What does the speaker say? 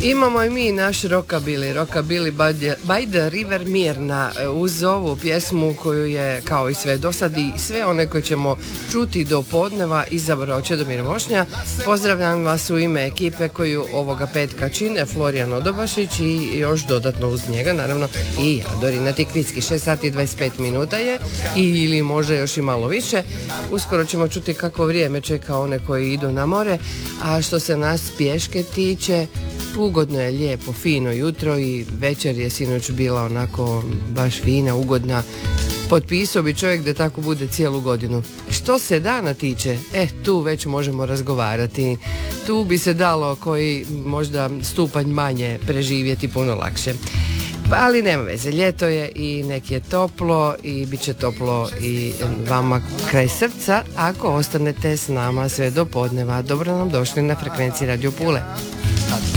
Imamo i mi naš Rockabilly by the River Mirna uz ovu pjesmu koju je kao i sve dosad i sve one koje ćemo čuti do podneva izabrao Čedomir Vošnja. Pozdravljam vas u ime ekipe koju ovoga petka čine Florijan Odobašić i još dodatno uz njega naravno i ja, Dorina Tikvicki. 6 sati i 25 minuta je ili možda još i malo više. Uskoro ćemo čuti kako vrijeme čeka one koji idu na more, a što se nas pješke tiče, ugodno je, lijepo, fino jutro i večer je sinoć bila onako baš fina, ugodna. Potpisao bi čovjek da tako bude cijelu godinu. Što se dana tiče, tu već možemo razgovarati. Tu bi se dalo koji možda stupanj manje preživjeti puno lakše. Ali nema veze, ljeto je i nek je toplo i bit će toplo i vama kraj srca ako ostanete s nama sve do podneva. Dobro nam došli na frekvenciji Radio Pule.